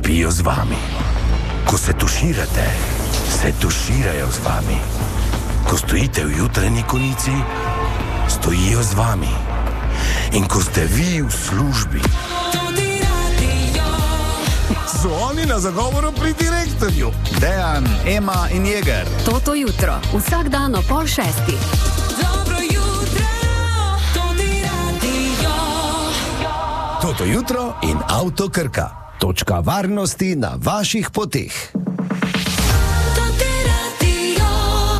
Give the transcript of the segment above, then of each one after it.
spijo z vami. Ko se tuširate, se tuširajo z vami. Ko stojite v jutranji konici, stojijo z vami. In ko ste vi v službi, so oni na zagovoru pri direktorju. Dejan, Ema in Jeger. Toto jutro, vsak dan ob 5:30. Dobro jutro, Toti radio. Toto jutro in Avto Krka. Točka varnosti na vaših poteh. Toti radio.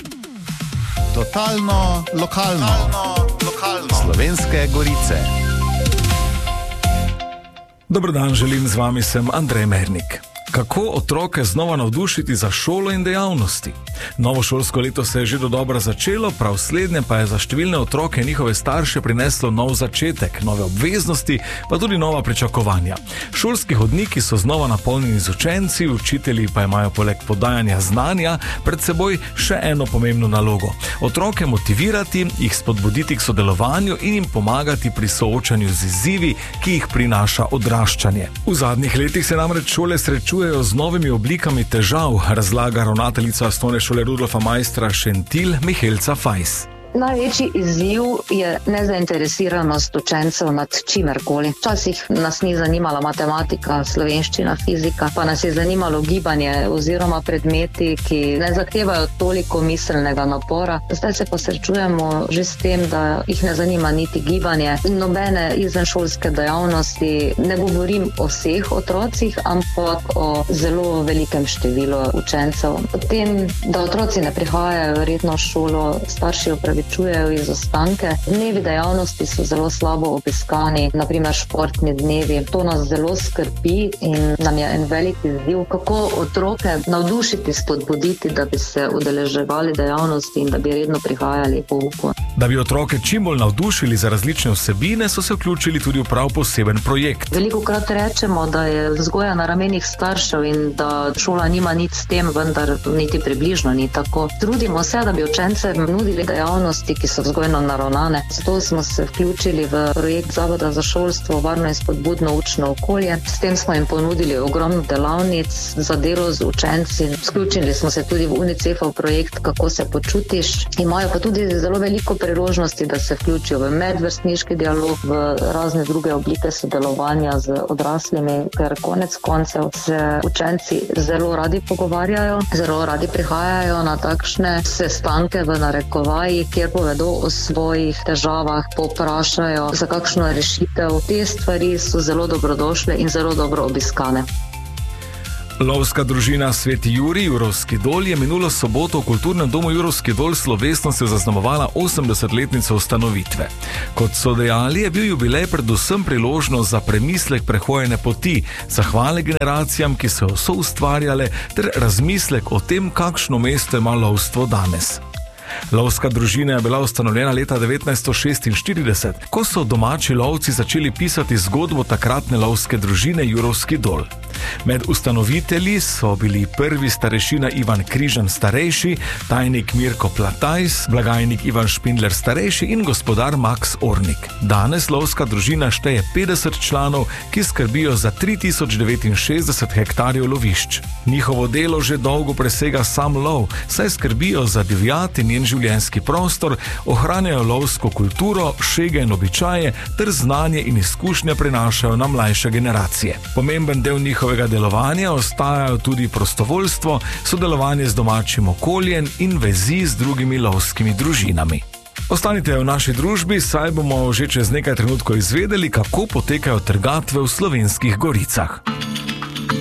Totalno lokalno. Slovenske gorice. Dober dan, želim, z vami sem Andrej Mernik. Kako otroke znova navdušiti za šolo in dejavnosti? Novo šolsko leto se je že dodobra začelo, prav slednje pa je za številne otroke in njihove starše prineslo nov začetek, nove obveznosti, pa tudi nova pričakovanja. Šolski hodniki so znova napolnjeni z učenci, učitelji pa imajo poleg podajanja znanja pred seboj še eno pomembno nalogo. Otroke motivirati, jih spodbuditi k sodelovanju in jim pomagati pri soočanju z izzivi, ki jih prinaša odraščanje. V zadnjih letih se namreč šole srečujejo z novimi oblikami težav, razlaga ravnateljica Osnovne šole Rudolfa Maistra Šentilj Mihelca Fajs. Največji izziv je nezainteresiranost učencev nad čimerkoli. Včasih nas ni zanimala matematika, slovenščina, fizika, pa nas je zanimalo gibanje oziroma predmeti, ki ne zahtevajo toliko miselnega napora. Zdaj se pa srečujemo že s tem, da jih ne zanima niti gibanje, nobene izvenšolske dejavnosti. Ne govorim o vseh otrocih, ampak o zelo velikem številu učencev. Potem, da otroci ne prihajajo redno v šolo, starši opravičujejo izostanke. Dnevi dejavnosti so zelo slabo obiskani, naprimer športni dnevi. To nas zelo skrbi in nam je en velik izziv, kako otroke navdušiti, spodbuditi, da bi se udeleževali dejavnosti in da bi redno prihajali po pouku. Da bi otroke čim bolj navdušili za različne vsebine, so se vključili tudi v prav poseben projekt. Velikokrat rečemo, da je vzgoja na ramenih staršev in da šola nima nič s tem, vendar niti približno ni tako. Trudimo se, da bi učencem nudili dejavnosti, ki so vzgojno naravnane. Zato smo se vključili v projekt Zavoda za šolstvo, varno in spodbudno učno okolje. S tem smo jim ponudili ogromno delavnic za delo z učenci. Vključili smo se tudi v UNICEF-ov projekt Kako se počutiš. Imajo pa tudi zelo veliko priložnosti, da se vključijo v medvrstniški dialog, v razne druge oblike sodelovanja z odraslimi, ker konec koncev se učenci zelo radi pogovarjajo, zelo radi prihajajo na takšne sestanke v narekovajih, kjer povedo o svojih težavah, poprašajo za kakšno rešitev. Te stvari so zelo dobrodošle in zelo dobro obiskane. Lovska družina Sveti Jurij Jurovski Dol je minulo soboto v Kulturnem domu Jurovski Dol slovesnostjo zaznamovala 80-letnico ustanovitve. Kot so dejali, je bil jubilej predvsem priložnost za premislek prehojene poti, zahvale generacijam, ki so jo soustvarjale, ter razmislek o tem, kakšno mesto ima lovstvo danes. Lovska družina je bila ustanovljena leta 1946, ko so domači lovci začeli pisati zgodbo takratne lovske družine Jurovski Dol. Med ustanovitelji so bili prvi starešina Ivan Križan starejši, tajnik Mirko Platajs, blagajnik Ivan Špindler starejši in gospodar Max Ornik. Danes lovska družina šteje 50 članov, ki skrbijo za 3069 hektarjev lovišč. Njihovo delo že dolgo presega sam lov, saj skrbijo za divjad in njen življenjski prostor, ohranjajo lovsko kulturo, šege in običaje ter znanje in izkušnje prenašajo na mlajše generacije. Pomemben del njihovega delovanja ostajajo tudi prostovoljstvo, sodelovanje z domačim okoljem in vezi z drugimi lovskimi družinami. Ostanite v naši družbi, saj bomo že čez nekaj trenutkov izvedeli, kako potekajo trgatve v Slovenskih goricah.